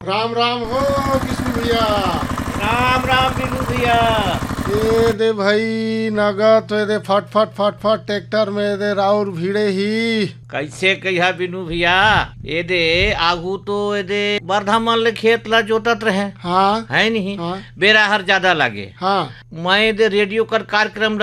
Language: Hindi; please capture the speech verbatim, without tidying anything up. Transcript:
राम राम हो किशोर भैया। राम राम बिनू भैया। ए दे भाई नगा तो दे फट फट फट फट ट्रैक्टर में दे राउर भीड़े ही कैसे कहिया बिनू भैया, ये दे आगू तो ये दे बरधामन ले खेत ला जोतत रहे। हाँ है नहीं हाँ बेरा हर ज्यादा लागे। हाँ मैं दे रेडियो कर कार्यक्रम